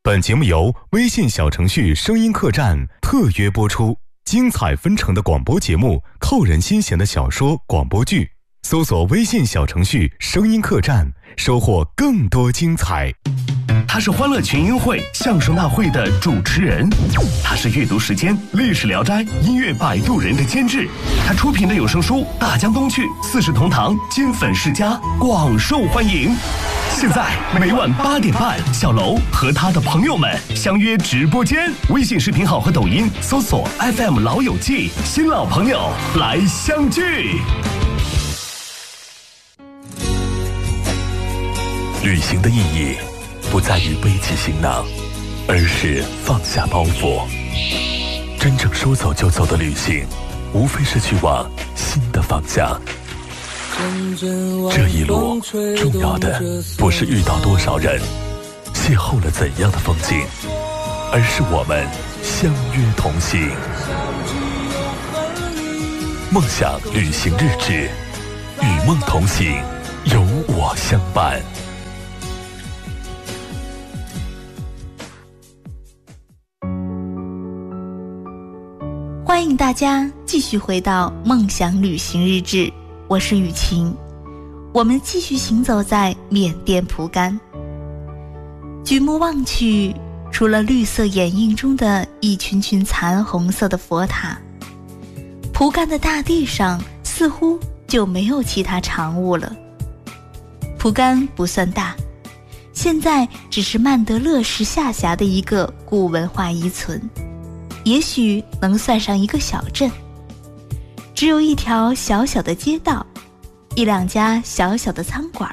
本节目由微信小程序声音客栈特约播出，精彩纷呈的广播节目，扣人心弦的小说广播剧，搜索微信小程序声音客栈，收获更多精彩。 他是欢乐群英会相声大会的主持人，他是阅读时间历史聊斋音乐摆渡人的监制，他出品的有声书《大江东去》四世同堂金粉世家广受欢迎。现在每晚8点半，小楼和他的朋友们相约直播间，微信视频号和抖音搜索 FM 老友记，新老朋友来相聚。旅行的意义不在于背起行囊，而是放下包袱。真正说走就走的旅行，无非是去往新的方向。这一路重要的不是遇到多少人，邂逅了怎样的风景，而是我们相约同行。梦想旅行日志，与梦同行，有我相伴。 欢迎大家继续回到梦想旅行日志，我是雨晴。我们继续行走在缅甸蒲甘。举目望去，除了绿色掩映中的一群群残红色的佛塔，蒲甘的大地上似乎就没有其他常物了。蒲甘不算大，现在只是曼德勒市下辖的一个古文化遗存，也许能算上一个小镇。只有一条小小的街道，1、2家小小的餐馆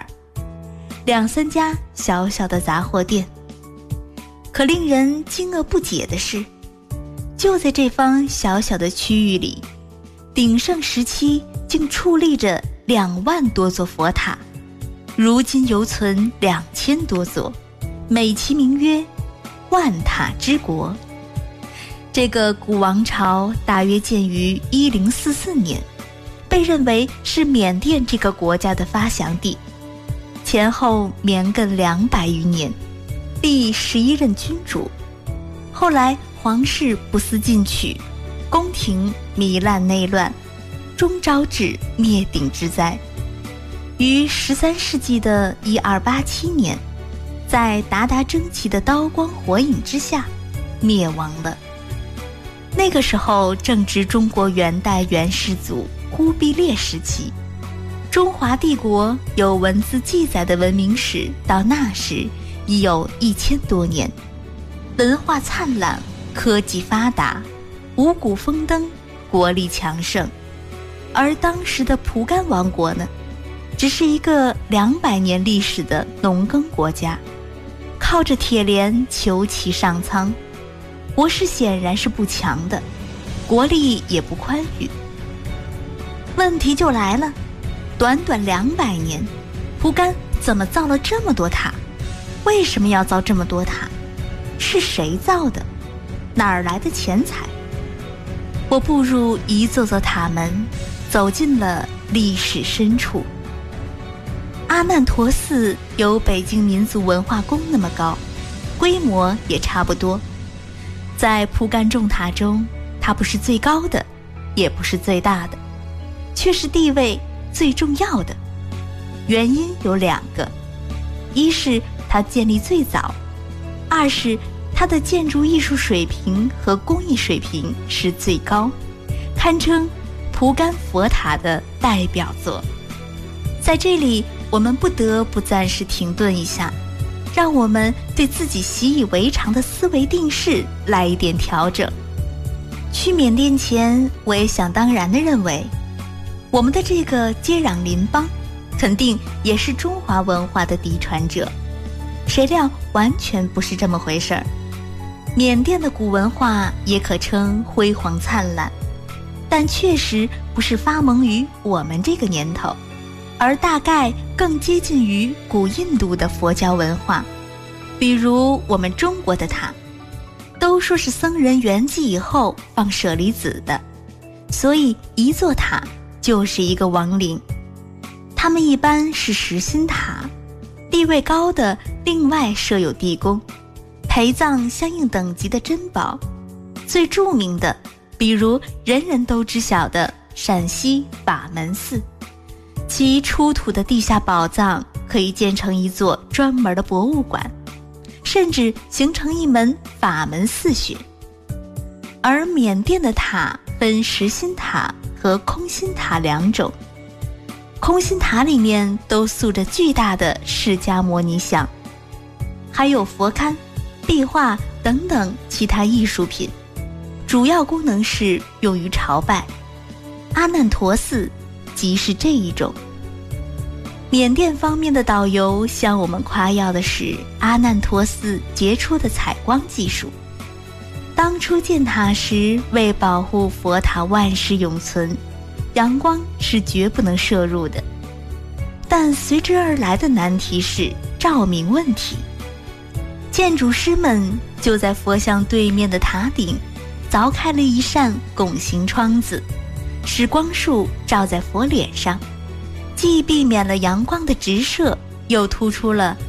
，2、3家小小的杂货店。可令人惊愕不解的是，就在这方小小的区域里，鼎盛时期竟矗立着2万多座佛塔，如今犹存2000多座，美其名曰万塔之国。这个古王朝大约建于1044年，被认为是缅甸这个国家的发祥地，前后绵亘200余年，历11任君主。后来皇室不思进取，宫廷糜烂内乱，终招致灭顶之灾。于13世纪的1287年，在鞑靼争奇的刀光火影之下灭亡了。那个时候正值中国元代元世祖忽必烈时期，中华帝国有文字记载的文明史到那时已有1000多年，文化灿烂，科技发达，五谷丰登，国力强盛。而当时的蒲甘王国呢，只是一个200年历史的农耕国家，靠着铁链求其上苍，国势显然是不强的，国力也不宽裕。问题就来了，短短200年，蒲甘怎么造了这么多塔？为什么要造这么多塔？是谁造的？哪儿来的钱财？我步入一座座塔门，走进了历史深处。阿曼陀寺有北京民族文化宫那么高，规模也差不多。在蒲甘众塔中，它不是最高的，也不是最大的，却是地位最重要的。原因有2个，一是它建立最早，二是它的建筑艺术水平和工艺水平是最高，堪称蒲甘佛塔的代表作。在这里，我们不得不暂时停顿一下，让我们对自己习以为常的思维定式来一点调整。去缅甸前，我也想当然地认为，我们的这个接壤邻邦肯定也是中华文化的嫡传者，谁料完全不是这么回事儿。缅甸的古文化也可称辉煌灿烂，但确实不是发蒙于我们这个年头，而大概更接近于古印度的佛教文化。比如我们中国的塔，都说是僧人圆寂以后放舍利子的，所以一座塔就是一个亡灵。他们一般是实心塔，地位高的另外设有地宫， 陪葬相应等级的珍宝。最著名的，比如人人都知晓的陕西法门寺，其出土的地下宝藏可以建成一座专门的博物馆，甚至形成一门法门寺学。而缅甸的塔分实心塔和空心塔两种，空心塔里面都塑着巨大的释迦摩尼像，还有佛龛、壁画等等其他艺术品，主要功能是用于朝拜。阿难陀寺即是这一种。缅甸方面的导游向我们夸耀的是阿难陀寺杰出的采光技术。当初建塔时，为保护佛塔万世永存，阳光是绝不能摄入的。但随之而来的难题是照明问题。建筑师们就在佛像对面的塔顶凿开了一扇拱形窗子，使光束照在佛脸上，既避免了阳光的直射，又突出了